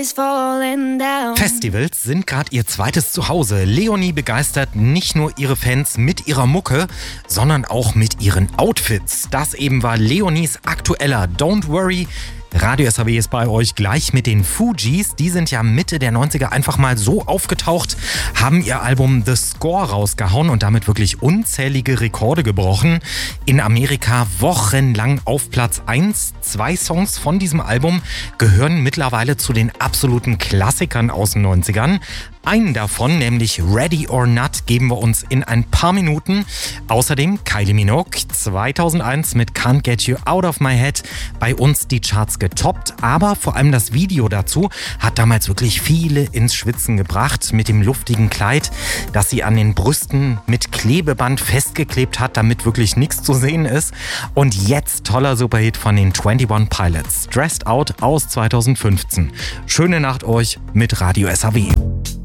Festivals sind gerade ihr zweites Zuhause. Leonie begeistert nicht nur ihre Fans mit ihrer Mucke, sondern auch mit ihren Outfits. Das eben war Leonies aktueller Don't Worry. Radio SAW ist bei euch gleich mit den Fugees. Die sind ja Mitte der 90er einfach mal so aufgetaucht, haben ihr Album The Score rausgehauen und damit wirklich unzählige Rekorde gebrochen. In Amerika wochenlang auf Platz 1. 2 Songs von diesem Album gehören mittlerweile zu den absoluten Klassikern aus den 90ern. Einen davon, nämlich Ready or Not, geben wir uns in ein paar Minuten. Außerdem Kylie Minogue 2001 mit Can't Get You Out of My Head bei uns die Charts getoppt. Aber vor allem das Video dazu hat damals wirklich viele ins Schwitzen gebracht mit dem luftigen Kleid, das sie an den Brüsten mit Klebeband festgeklebt hat, damit wirklich nichts zu sehen ist. Und jetzt toller Superhit von den 21 Pilots, Stressed Out aus 2015. Schöne Nacht euch mit Radio SAW.